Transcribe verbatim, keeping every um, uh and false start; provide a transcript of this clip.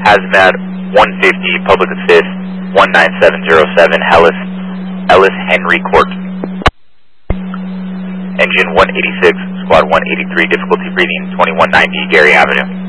Hazmat one fifty, Public Assist one nine seven zero seven, Ellis, Ellis Henry Court. Engine one eighty-six, Squad one eighty-three, difficulty breathing twenty-one ninety, Gary Avenue.